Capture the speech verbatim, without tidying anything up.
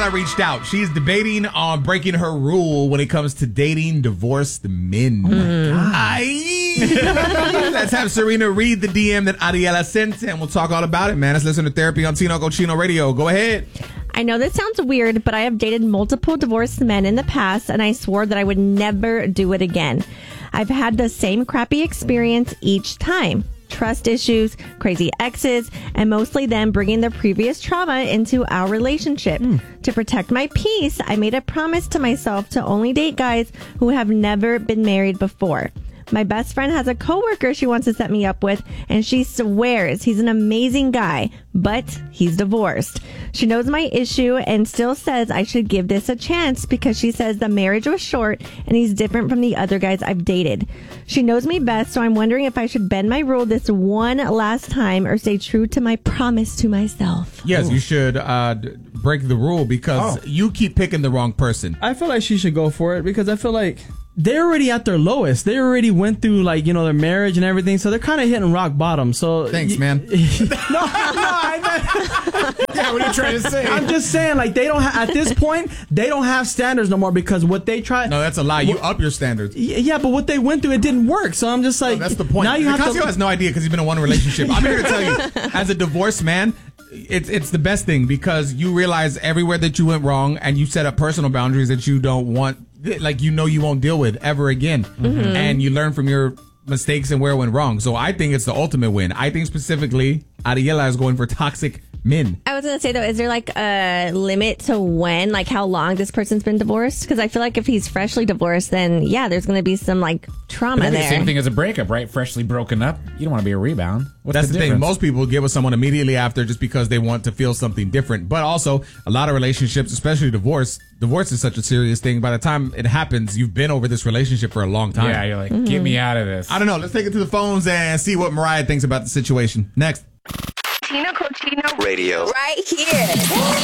Ariela reached out. She's debating on breaking her rule when it comes to dating divorced men. Mm. Aye. Let's have Serena read the D M that Ariela sent, and we'll talk all about it, man. Let's listen to Therapy on Tino Cochino Radio. Go ahead. I know this sounds weird, but I have dated multiple divorced men in the past, and I swore that I would never do it again. I've had the same crappy experience each time. Trust issues, crazy exes, and mostly them bringing their previous trauma into our relationship. Mm. To protect my peace, I made a promise to myself to only date guys who have never been married before. My best friend has a coworker she wants to set me up with, and she swears he's an amazing guy, but he's divorced. She knows my issue and still says I should give this a chance because she says the marriage was short and he's different from the other guys I've dated. She knows me best, so I'm wondering if I should bend my rule this one last time or stay true to my promise to myself. Yes, Ooh. you should uh, break the rule because oh. you keep picking the wrong person. I feel like she should go for it because I feel like they're already at their lowest. They already went through, like, you know, their marriage and everything, so they're kind of hitting rock bottom. So thanks, y- man. no, no, I meant, yeah, what are you trying to say? I'm just saying, like, they don't ha- at this point, they don't have standards no more because what they tried. No, that's a lie. You up your standards. Yeah, but what they went through, it didn't work. So I'm just like, no, that's the point. Now you have Casio to. has no idea because he's been in one relationship. I'm here to tell you, as a divorced man, it's it's the best thing because you realize everywhere that you went wrong and you set up personal boundaries that you don't want, like, you know, you won't deal with ever again. Mm-hmm. And you learn from your mistakes and where it went wrong. So I think it's the ultimate win. I think specifically Ariela is going for toxic men. I was going to say, though, is there like a limit to when, like how long this person's been divorced? Because I feel like if he's freshly divorced, then yeah, there's going to be some like trauma there. The same thing as a breakup, right? Freshly broken up. You don't want to be a rebound. What's That's the, the difference? thing. Most people get with someone immediately after just because they want to feel something different. But also, a lot of relationships, especially divorce, divorce is such a serious thing. By the time it happens, you've been over this relationship for a long time. Yeah, you're like, mm-hmm. get me out of this. I don't know. Let's take it to the phones and see what Mariah thinks about the situation. Next. Tino Cochino Radio. Right here.